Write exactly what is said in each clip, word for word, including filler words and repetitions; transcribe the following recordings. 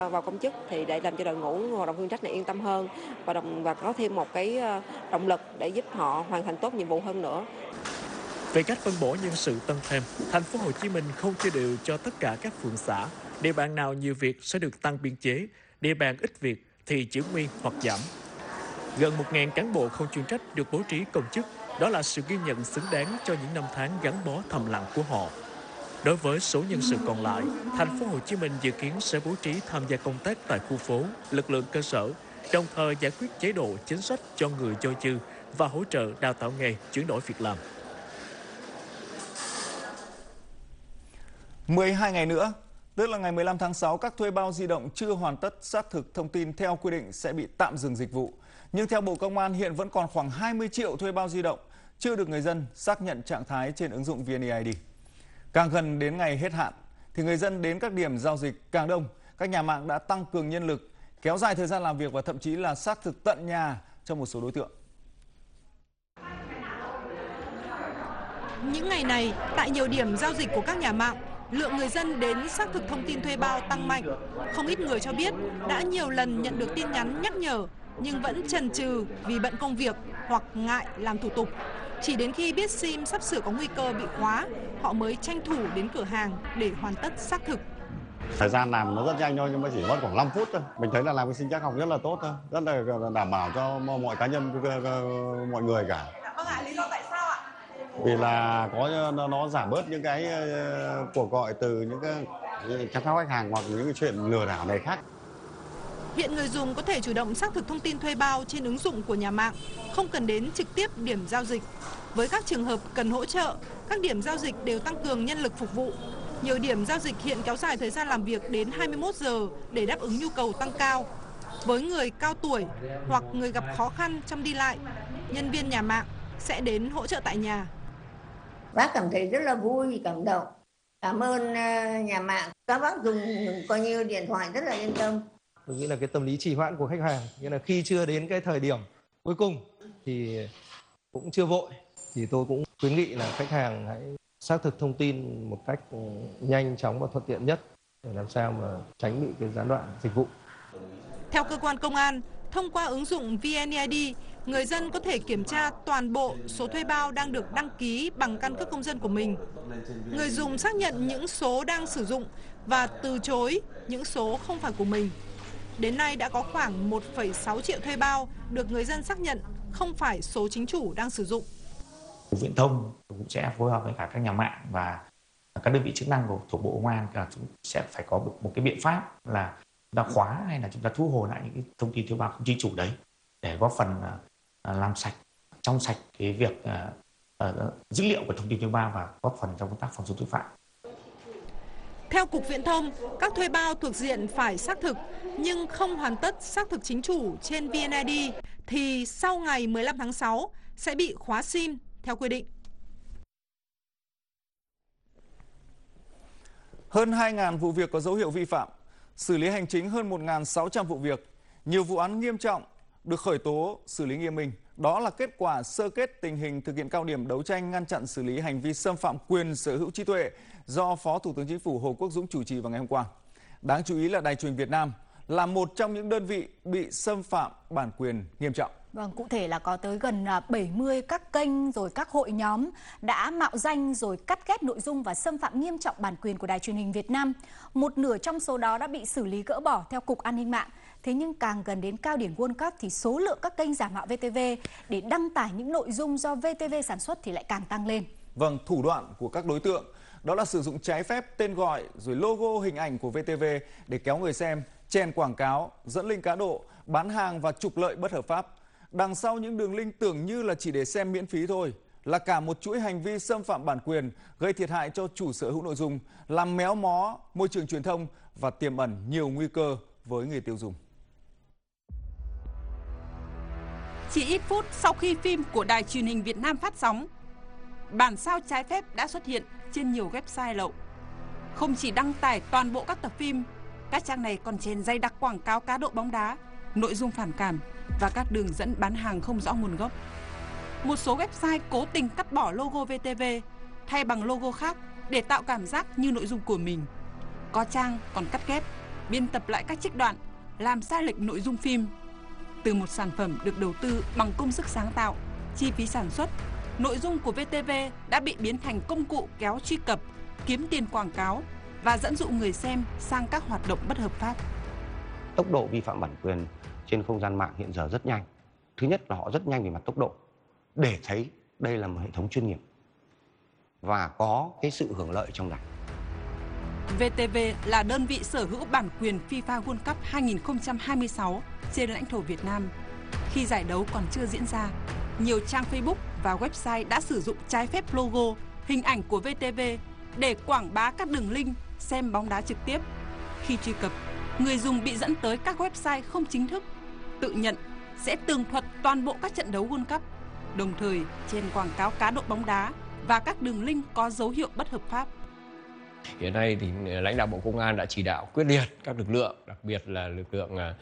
Vào công chức thì để làm cho đội ngũ hoạt động chuyên trách này yên tâm hơn và đồng và có thêm một cái động lực để giúp họ hoàn thành tốt nhiệm vụ hơn nữa. Về cách phân bổ nhân sự tăng thêm, thành phố Hồ Chí Minh không chia đều cho tất cả các phường xã. Địa bàn nào nhiều việc sẽ được tăng biên chế, địa bàn ít việc thì giữ nguyên hoặc giảm. Gần một nghìn cán bộ không chuyên trách được bố trí công chức, đó là sự ghi nhận xứng đáng cho những năm tháng gắn bó thầm lặng của họ. Đối với số nhân sự còn lại, thành phố Hồ Chí Minh dự kiến sẽ bố trí tham gia công tác tại khu phố, lực lượng cơ sở, đồng thời giải quyết chế độ chính sách cho người dôi dư và hỗ trợ đào tạo nghề, chuyển đổi việc làm. mười hai ngày nữa, tức là ngày mười lăm tháng sáu, các thuê bao di động chưa hoàn tất xác thực thông tin theo quy định sẽ bị tạm dừng dịch vụ. Nhưng theo Bộ Công an, hiện vẫn còn khoảng hai mươi triệu thuê bao di động chưa được người dân xác nhận trạng thái trên ứng dụng vê en e i đê. Càng gần đến ngày hết hạn, thì người dân đến các điểm giao dịch càng đông. Các nhà mạng đã tăng cường nhân lực, kéo dài thời gian làm việc và thậm chí là xác thực tận nhà cho một số đối tượng. Những ngày này, tại nhiều điểm giao dịch của các nhà mạng, lượng người dân đến xác thực thông tin thuê bao tăng mạnh. Không ít người cho biết đã nhiều lần nhận được tin nhắn nhắc nhở nhưng vẫn chần chừ vì bận công việc hoặc ngại làm thủ tục. Chỉ đến khi biết sim sắp sửa có nguy cơ bị khóa, họ mới tranh thủ đến cửa hàng để hoàn tất xác thực. Thời gian làm nó rất nhanh thôi, nhưng mà chỉ mất khoảng năm phút thôi. Mình thấy là làm cái sinh trắc học rất là tốt thôi, rất là đảm bảo cho mọi cá nhân, mọi người cả. Vâng ạ, lý do tại sao ạ? Vì là có nó giảm bớt những cái cuộc gọi từ những cái chăm sóc khách hàng hoặc những cái chuyện lừa đảo này khác. Hiện người dùng có thể chủ động xác thực thông tin thuê bao trên ứng dụng của nhà mạng, không cần đến trực tiếp điểm giao dịch. Với các trường hợp cần hỗ trợ, các điểm giao dịch đều tăng cường nhân lực phục vụ. Nhiều điểm giao dịch hiện kéo dài thời gian làm việc đến hai mươi mốt giờ để đáp ứng nhu cầu tăng cao. Với người cao tuổi hoặc người gặp khó khăn trong đi lại, nhân viên nhà mạng sẽ đến hỗ trợ tại nhà. Bác cảm thấy rất là vui, cảm động. Cảm ơn nhà mạng. Các bác dùng coi như điện thoại rất là yên tâm. Tôi nghĩ là cái tâm lý trì hoãn của khách hàng, nghĩa là khi chưa đến cái thời điểm cuối cùng thì cũng chưa vội, thì tôi cũng khuyến nghị là khách hàng hãy xác thực thông tin một cách nhanh chóng và thuận tiện nhất để làm sao mà tránh bị cái gián đoạn dịch vụ. Theo cơ quan công an, thông qua ứng dụng vê en e i đê, người dân có thể kiểm tra toàn bộ số thuê bao đang được đăng ký bằng căn cước công dân của mình. Người dùng xác nhận những số đang sử dụng và từ chối những số không phải của mình. Đến nay đã có khoảng một phẩy sáu triệu thuê bao được người dân xác nhận không phải số chính chủ đang sử dụng. Viễn thông cũng sẽ phối hợp với cả các nhà mạng và các đơn vị chức năng của thuộc Bộ Công an chúng sẽ phải có một cái biện pháp là chúng ta khóa hay là chúng ta thu hồi lại những cái thông tin thuê bao không chính chủ đấy để góp phần làm sạch, trong sạch cái việc uh, uh, dữ liệu của thông tin thuê bao và góp phần trong công tác phòng chống tội phạm. Theo Cục Viễn thông, các thuê bao thuộc diện phải xác thực nhưng không hoàn tất xác thực chính chủ trên vê en e i đê thì sau ngày mười lăm tháng sáu sẽ bị khóa sim theo quy định. Hơn hai nghìn vụ việc có dấu hiệu vi phạm, xử lý hành chính hơn một nghìn sáu trăm vụ việc, nhiều vụ án nghiêm trọng được khởi tố, xử lý nghiêm minh. Đó là kết quả sơ kết tình hình thực hiện cao điểm đấu tranh ngăn chặn xử lý hành vi xâm phạm quyền sở hữu trí tuệ do Phó Thủ tướng Chính phủ Hồ Quốc Dũng chủ trì vào ngày hôm qua. Đáng chú ý là Đài Truyền Việt Nam là một trong những đơn vị bị xâm phạm bản quyền nghiêm trọng. Vâng, cụ thể là có tới gần bảy mươi các kênh rồi các hội nhóm đã mạo danh rồi cắt ghép nội dung và xâm phạm nghiêm trọng bản quyền của Đài Truyền hình Việt Nam. Một nửa trong số đó đã bị xử lý gỡ bỏ theo Cục An ninh mạng. Thế nhưng càng gần đến cao điểm World Cup thì số lượng các kênh giả mạo vê tê vê để đăng tải những nội dung do vê tê vê sản xuất thì lại càng tăng lên. Vâng, thủ đoạn của các đối tượng đó là sử dụng trái phép tên gọi rồi logo hình ảnh của vê tê vê để kéo người xem, chèn quảng cáo, dẫn link cá độ, bán hàng và trục lợi bất hợp pháp. Đằng sau những đường link tưởng như là chỉ để xem miễn phí thôi là cả một chuỗi hành vi xâm phạm bản quyền, gây thiệt hại cho chủ sở hữu nội dung, làm méo mó môi trường truyền thông và tiềm ẩn nhiều nguy cơ với người tiêu dùng. Chỉ ít phút sau khi phim của Đài Truyền hình Việt Nam phát sóng, bản sao trái phép đã xuất hiện trên nhiều website lậu. Không chỉ đăng tải toàn bộ các tập phim, các trang này còn chèn dày đặc quảng cáo cá độ bóng đá, nội dung phản cảm và các đường dẫn bán hàng không rõ nguồn gốc. Một số website cố tình cắt bỏ logo vê tê vê thay bằng logo khác để tạo cảm giác như nội dung của mình. Có trang còn cắt ghép biên tập lại các trích đoạn, làm sai lệch nội dung phim. Từ một sản phẩm được đầu tư bằng công sức sáng tạo, chi phí sản xuất, nội dung của vê tê vê đã bị biến thành công cụ kéo truy cập, kiếm tiền quảng cáo và dẫn dụ người xem sang các hoạt động bất hợp pháp. Tốc độ vi phạm bản quyền trên không gian mạng hiện giờ rất nhanh. Thứ nhất là họ rất nhanh về mặt tốc độ, để thấy đây là một hệ thống chuyên nghiệp và có cái sự hưởng lợi trong đó. vê tê vê là đơn vị sở hữu bản quyền FIFA World Cup hai không hai sáu trên lãnh thổ Việt Nam. Khi giải đấu còn chưa diễn ra, nhiều trang Facebook và website đã sử dụng trái phép logo, hình ảnh của vê tê vê để quảng bá các đường link xem bóng đá trực tiếp. Khi truy cập, người dùng bị dẫn tới các website không chính thức, tự nhận sẽ tường thuật toàn bộ các trận đấu World Cup, đồng thời trên quảng cáo cá độ bóng đá và các đường link có dấu hiệu bất hợp pháp. Hiện nay thì lãnh đạo Bộ Công an đã chỉ đạo quyết liệt các lực lượng, đặc biệt là lực lượng uh,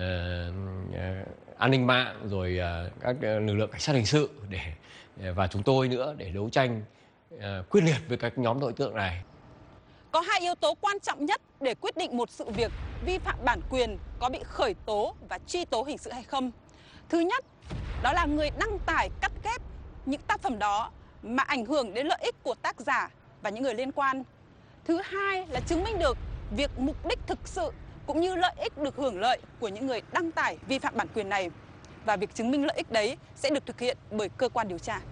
uh, an ninh mạng, rồi uh, các lực lượng cảnh sát hình sự để và chúng tôi nữa để đấu tranh uh, quyết liệt với các nhóm đối tượng này. Có hai yếu tố quan trọng nhất để quyết định một sự việc vi phạm bản quyền có bị khởi tố và truy tố hình sự hay không. Thứ nhất, đó là người đăng tải cắt ghép những tác phẩm đó mà ảnh hưởng đến lợi ích của tác giả và những người liên quan. Thứ hai là chứng minh được việc mục đích thực sự cũng như lợi ích được hưởng lợi của những người đăng tải vi phạm bản quyền này. Và việc chứng minh lợi ích đấy sẽ được thực hiện bởi cơ quan điều tra.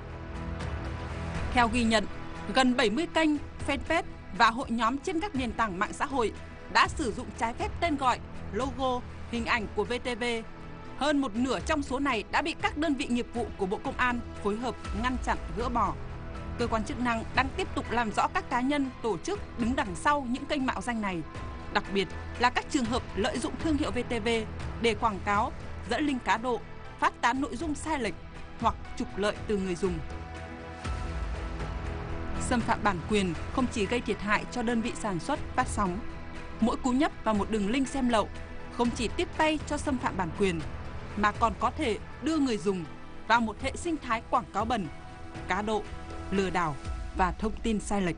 Theo ghi nhận, gần bảy mươi kênh, fanpage và hội nhóm trên các nền tảng mạng xã hội đã sử dụng trái phép tên gọi, logo, hình ảnh của vê tê vê. Hơn một nửa trong số này đã bị các đơn vị nghiệp vụ của Bộ Công an phối hợp ngăn chặn gỡ bỏ. Cơ quan chức năng đang tiếp tục làm rõ các cá nhân, tổ chức đứng đằng sau những kênh mạo danh này, đặc biệt là các trường hợp lợi dụng thương hiệu vê tê vê để quảng cáo, dẫn link cá độ, phát tán nội dung sai lệch hoặc trục lợi từ người dùng. Xâm phạm bản quyền không chỉ gây thiệt hại cho đơn vị sản xuất, phát sóng. Mỗi cú nhấp vào một đường link xem lậu không chỉ tiếp tay cho xâm phạm bản quyền, mà còn có thể đưa người dùng vào một hệ sinh thái quảng cáo bẩn, cá độ, lừa đảo và thông tin sai lệch.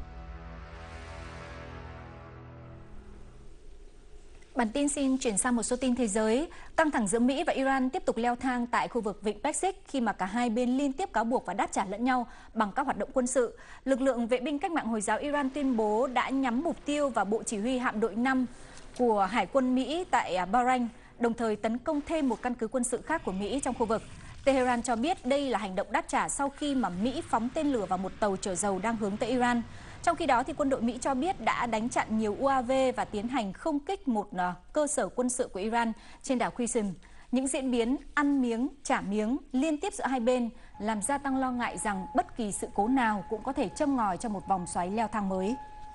Bản tin xin chuyển sang một số tin thế giới. Căng thẳng giữa Mỹ và Iran tiếp tục leo thang tại khu vực Vịnh Persic khi mà cả hai bên liên tiếp cáo buộc và đáp trả lẫn nhau bằng các hoạt động quân sự. Lực lượng vệ binh cách mạng Hồi giáo Iran tuyên bố đã nhắm mục tiêu vào Bộ Chỉ huy Hạm đội năm của Hải quân Mỹ tại Bahrain, đồng thời tấn công thêm một căn cứ quân sự khác của Mỹ trong khu vực. Tehran cho biết đây là hành động đáp trả sau khi mà Mỹ phóng tên lửa vào một tàu chở dầu đang hướng tới Iran. Trong khi đó, thì quân đội Mỹ cho biết đã đánh chặn nhiều u a vê và tiến hành không kích một cơ sở quân sự của Iran trên đảo Qism. Những diễn biến ăn miếng, trả miếng liên tiếp giữa hai bên làm gia tăng lo ngại rằng bất kỳ sự cố nào cũng có thể châm ngòi cho một vòng xoáy leo thang mới.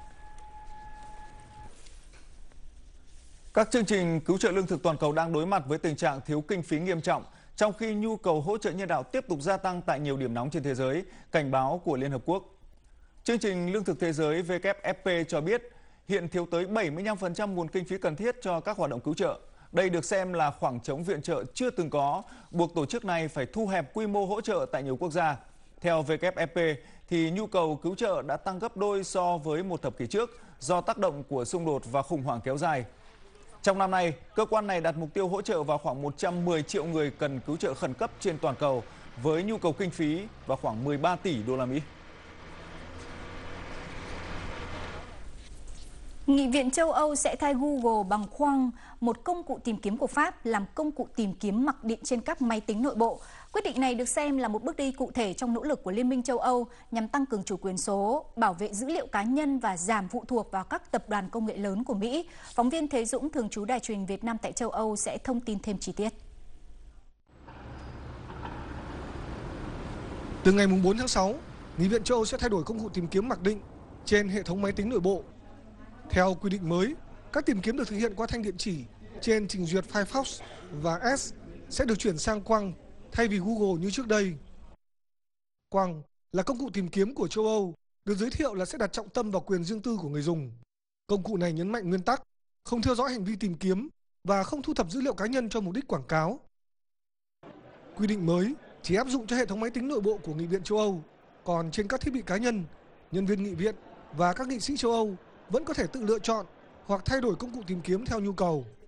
Các chương trình cứu trợ lương thực toàn cầu đang đối mặt với tình trạng thiếu kinh phí nghiêm trọng, trong khi nhu cầu hỗ trợ nhân đạo tiếp tục gia tăng tại nhiều điểm nóng trên thế giới, cảnh báo của Liên Hợp Quốc. Chương trình Lương thực Thế giới W F P cho biết hiện thiếu tới bảy mươi lăm phần trăm nguồn kinh phí cần thiết cho các hoạt động cứu trợ. Đây được xem là khoảng trống viện trợ chưa từng có, buộc tổ chức này phải thu hẹp quy mô hỗ trợ tại nhiều quốc gia. Theo W F P, thì nhu cầu cứu trợ đã tăng gấp đôi so với một thập kỷ trước do tác động của xung đột và khủng hoảng kéo dài. Trong năm nay, cơ quan này đặt mục tiêu hỗ trợ vào khoảng một trăm mười triệu người cần cứu trợ khẩn cấp trên toàn cầu, với nhu cầu kinh phí vào khoảng mười ba tỷ đô la Mỹ. Nghị viện châu Âu sẽ thay Google bằng Quang, một công cụ tìm kiếm của Pháp, làm công cụ tìm kiếm mặc định trên các máy tính nội bộ. Quyết định này được xem là một bước đi cụ thể trong nỗ lực của Liên minh châu Âu nhằm tăng cường chủ quyền số, bảo vệ dữ liệu cá nhân và giảm phụ thuộc vào các tập đoàn công nghệ lớn của Mỹ. Phóng viên Thế Dũng, thường trú Đài truyền hình Việt Nam tại châu Âu sẽ thông tin thêm chi tiết. Từ ngày bốn tháng sáu, Nghị viện châu Âu sẽ thay đổi công cụ tìm kiếm mặc định trên hệ thống máy tính nội bộ. Theo quy định mới, các tìm kiếm được thực hiện qua thanh điện chỉ trên trình duyệt Firefox và Edge sẽ được chuyển sang Quang thay vì Google như trước đây. Quang là công cụ tìm kiếm của châu Âu, được giới thiệu là sẽ đặt trọng tâm vào quyền riêng tư của người dùng. Công cụ này nhấn mạnh nguyên tắc không theo dõi hành vi tìm kiếm và không thu thập dữ liệu cá nhân cho mục đích quảng cáo. Quy định mới chỉ áp dụng cho hệ thống máy tính nội bộ của Nghị viện châu Âu, còn trên các thiết bị cá nhân, nhân viên nghị viện và các nghị sĩ châu Âu vẫn có thể tự lựa chọn hoặc thay đổi công cụ tìm kiếm theo nhu cầu.